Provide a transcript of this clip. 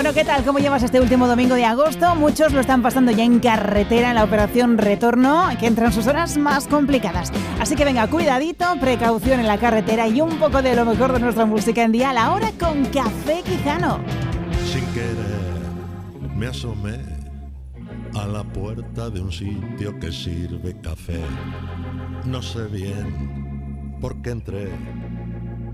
Bueno, ¿qué tal? ¿Cómo llevas este último domingo de agosto? Muchos lo están pasando ya en carretera en la operación retorno, que entran sus horas más complicadas. Así que venga, cuidadito, precaución en la carretera y un poco de lo mejor de nuestra música en Dial Ahora con Café Quijano. Sin querer me asomé a la puerta de un sitio que sirve café. No sé bien por qué entré,